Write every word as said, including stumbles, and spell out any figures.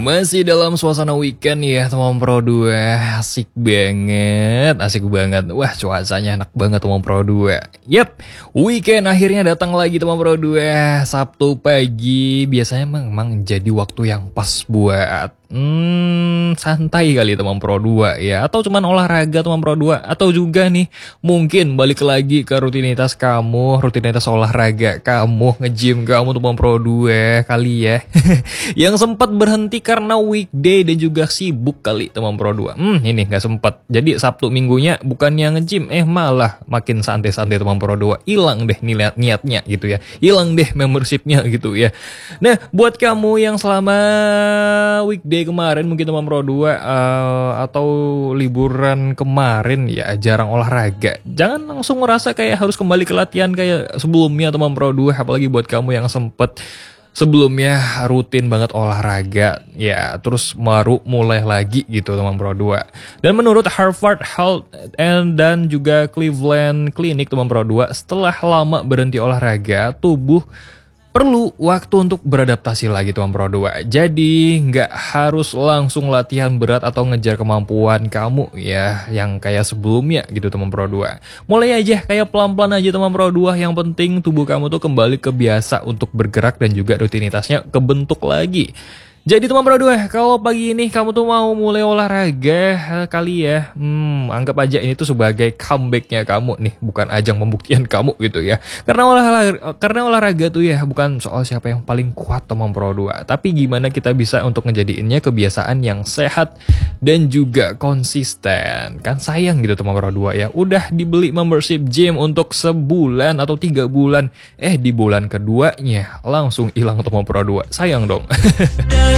Masih dalam suasana weekend ya teman Pro dua. Asik banget, asik banget. Wah, cuacanya enak banget teman Pro dua. Yap, weekend akhirnya datang lagi teman Pro dua. Sabtu pagi biasanya memang jadi waktu yang pas buat Hmm, santai kali teman Pro dua ya. Atau cuman olahraga teman Pro dua. Atau juga nih, mungkin balik lagi ke rutinitas kamu, rutinitas olahraga kamu, nge-gym kamu teman Pro dua kali ya. Yang sempat berhenti karena weekday dan juga sibuk kali teman Pro dua. Hmm, ini nggak sempat. Jadi Sabtu minggunya bukannya nge-gym, eh malah makin santai-santai teman Pro dua. Hilang deh niat niatnya gitu ya. Hilang deh membershipnya gitu ya. Nah, buat kamu yang selama weekday kemarin mungkin teman Pro dua uh, atau liburan kemarin ya jarang olahraga, jangan langsung ngerasa kayak harus kembali ke latihan kayak sebelumnya teman Pro dua. Apalagi buat kamu yang sempet sebelumnya rutin banget olahraga ya, terus baru mulai lagi gitu teman Pro dua. Dan menurut Harvard Health and dan juga Cleveland Clinic teman Pro dua, setelah lama berhenti olahraga, tubuh perlu waktu untuk beradaptasi lagi teman Pro dua. Jadi nggak harus langsung latihan berat atau ngejar kemampuan kamu ya yang kayak sebelumnya gitu teman Pro dua. Mulai aja kayak pelan-pelan aja teman Pro dua. Yang penting tubuh kamu tuh kembali kebiasa untuk bergerak dan juga rutinitasnya kebentuk lagi. Jadi teman Pro dua, kalau pagi ini kamu tuh mau mulai olahraga eh, kali ya, hmm, anggap aja ini tuh sebagai comebacknya kamu nih, bukan ajang pembuktian kamu gitu ya. Karena olahraga, karena olahraga tuh ya bukan soal siapa yang paling kuat teman Pro dua, tapi gimana kita bisa untuk ngejadiinnya kebiasaan yang sehat dan juga konsisten. Kan sayang gitu teman Pro dua ya, udah dibeli membership gym untuk sebulan atau tiga bulan, eh di bulan keduanya langsung hilang teman Pro dua, sayang dong.